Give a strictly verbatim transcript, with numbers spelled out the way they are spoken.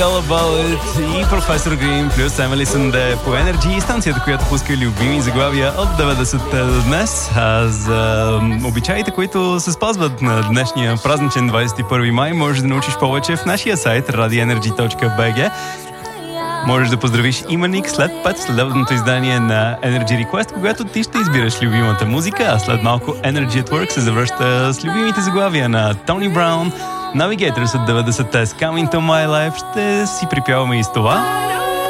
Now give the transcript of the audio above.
Dollar Bullet и Професор Грим плюс Емили Санде по Energy, станцията, която пуска любими заглавия от деветдесетте до днес. А за обичаите, които се спазват на днешния празничен двадесет и първи май, можеш да научиш повече в нашия сайт radio energy точка би джи. Можеш да поздравиш именик след пет следобедното издание на Energy Request, когато ти ще избираш любимата музика, а след малко Energy at Work се завръща с любимите заглавия на Тони Браун, Navigators от деветдесетте с Coming to My Life. Ще си припяваме и с това.